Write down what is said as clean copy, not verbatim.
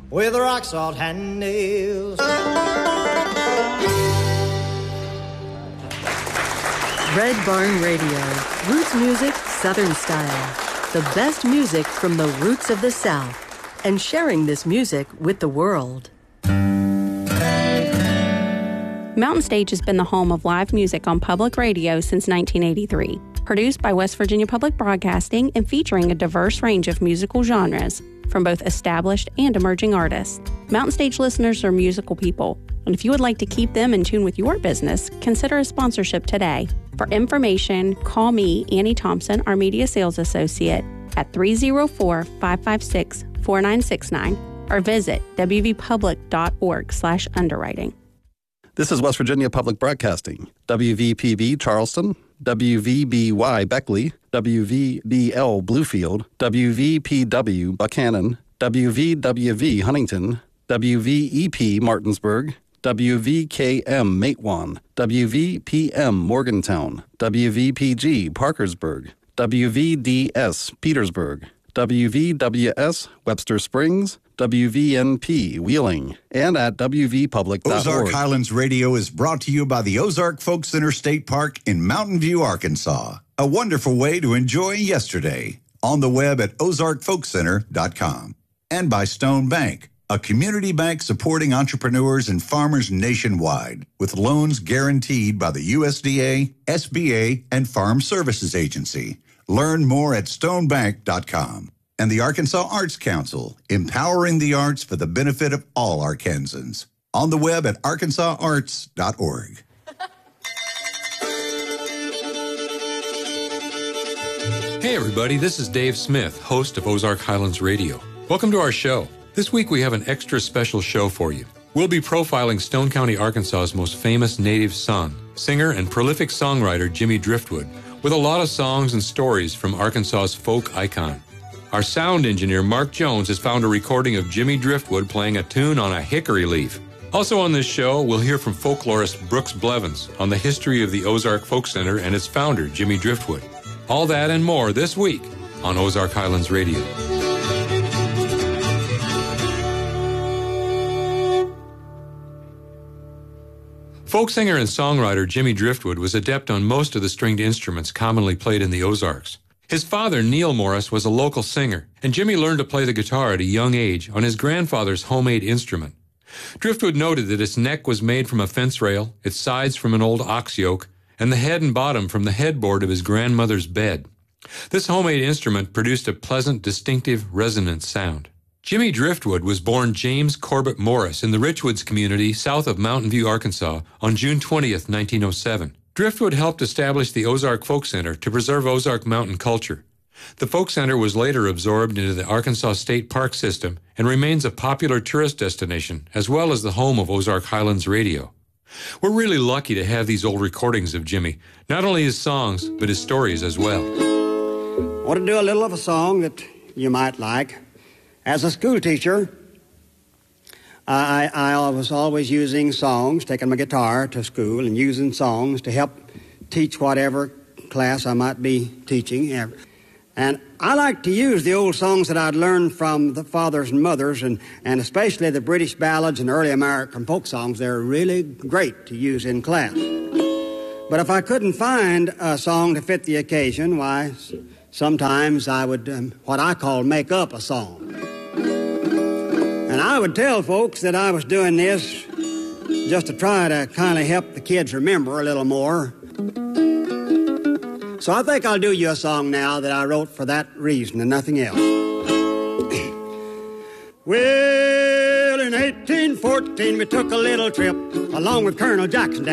with rock salt hand nails. Red Barn Radio, roots music, Southern style. The best music from the roots of the South, and sharing this music with the world. Mountain Stage has been the home of live music on public radio since 1983. Produced by West Virginia Public Broadcasting and featuring a diverse range of musical genres from both established and emerging artists. Mountain Stage listeners are musical people, and if you would like to keep them in tune with your business, consider a sponsorship today. For information, call me, Annie Thompson, our Media Sales Associate, at 304-556-4969 or visit wvpublic.org/underwriting. This is West Virginia Public Broadcasting, WVPV Charleston, WVBY Beckley, WVBL Bluefield, WVPW Buchanan, WVWV Huntington, WVEP Martinsburg, WVKM Matewan, WVPM Morgantown, WVPG Parkersburg, WVDS Petersburg, WVWS Webster Springs, WVNP Wheeling, and at WVpublic.org. Ozark Highlands Radio is brought to you by the Ozark Folk Center State Park in Mountain View, Arkansas. A wonderful way to enjoy yesterday. On the web at ozarkfolkcenter.com. And by Stone Bank, a community bank supporting entrepreneurs and farmers nationwide with loans guaranteed by the USDA, SBA, and Farm Services Agency. Learn more at stonebank.com. And the Arkansas Arts Council, empowering the arts for the benefit of all Arkansans. On the web at arkansasarts.org. Hey everybody, this is Dave Smith, host of Ozark Highlands Radio. Welcome to our show. This week we have an extra special show for you. We'll be profiling Stone County, Arkansas's most famous native son, singer and prolific songwriter Jimmy Driftwood, with a lot of songs and stories from Arkansas's folk icon. Our sound engineer, Mark Jones, has found a recording of Jimmy Driftwood playing a tune on a hickory leaf. Also on this show, we'll hear from folklorist Brooks Blevins on the history of the Ozark Folk Center and its founder, Jimmy Driftwood. All that and more this week on Ozark Highlands Radio. Folk singer and songwriter Jimmy Driftwood was adept on most of the stringed instruments commonly played in the Ozarks. His father, Neil Morris, was a local singer, and Jimmy learned to play the guitar at a young age on his grandfather's homemade instrument. Driftwood noted that its neck was made from a fence rail, its sides from an old ox yoke, and the head and bottom from the headboard of his grandmother's bed. This homemade instrument produced a pleasant, distinctive, resonant sound. Jimmy Driftwood was born James Corbett Morris in the Richwoods community south of Mountain View, Arkansas, on June 20th, 1907. Driftwood helped establish the Ozark Folk Center to preserve Ozark mountain culture. The Folk Center was later absorbed into the Arkansas State Park system and remains a popular tourist destination, as well as the home of Ozark Highlands Radio. We're really lucky to have these old recordings of Jimmy, not only his songs, but his stories as well. I want to do a little of a song that you might like. As a school teacher, I was always using songs, taking my guitar to school and using songs to help teach whatever class I might be teaching. And I like to use the old songs that I'd learned from the fathers and mothers, and especially the British ballads and early American folk songs. They're really great to use in class. But if I couldn't find a song to fit the occasion, why, sometimes I would, what I call, make up a song. And I would tell folks that I was doing this just to try to kind of help the kids remember a little more. So I think I'll do you a song now that I wrote for that reason and nothing else. Well, in 1814 we took a little trip along with Colonel Jackson